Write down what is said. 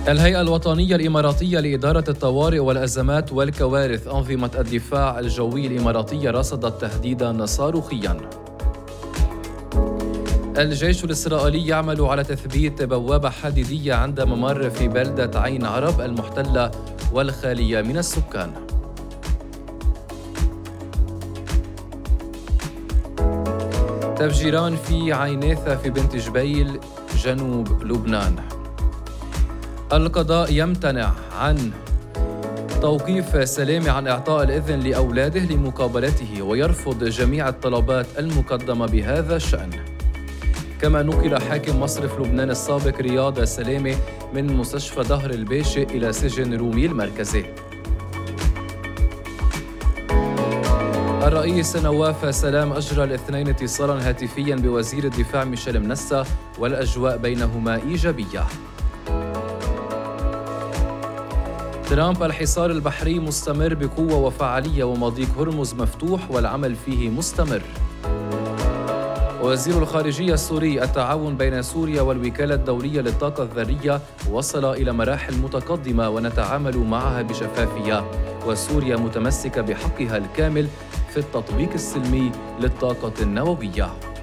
الهيئة الوطنية الإماراتية لإدارة الطوارئ والأزمات والكوارث أنظمة الدفاع الجوي الإماراتية رصدت تهديداً صاروخياً. الجيش الإسرائيلي يعمل على تثبيت بوابة حديدية عند ممر في بلدة عين عرب المحتلة والخالية من السكان. تفجيران في عينيثة في بنت جبيل جنوب لبنان. القضاء يمتنع عن توقيف سلامة عن إعطاء الإذن لأولاده لمقابلته ويرفض جميع الطلبات المقدمة بهذا الشأن. كما نقل حاكم مصرف لبنان السابق رياض سلامة من مستشفى ظهر الباشئ إلى سجن رومي المركزي. الرئيس نواف سلام أجرى الاثنين اتصالا هاتفيا بوزير الدفاع ميشيل منسا والأجواء بينهما إيجابية. ترامب: الحصار البحري مستمر بقوة وفعالية ومضيق هرمز مفتوح والعمل فيه مستمر. وزير الخارجية السوري: التعاون بين سوريا والوكالة الدولية للطاقة الذرية وصل إلى مراحل متقدمة ونتعامل معها بشفافية، وسوريا متمسكة بحقها الكامل في التطبيق السلمي للطاقة النووية.